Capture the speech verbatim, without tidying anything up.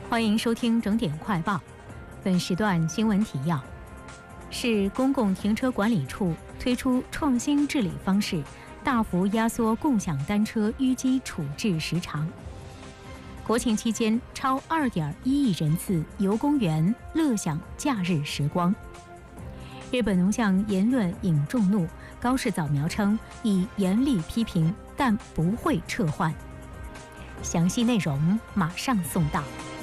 欢迎收听整点快报。本时段新闻提要：市公共停车管理处推出创新治理方式，大幅压缩共享单车淤积处置时长。国庆期间，超二点一亿人次游公园，乐享假日时光。日本农相言论引众怒，高市早苗称已严厉批评，但不会撤换。详细内容马上送到。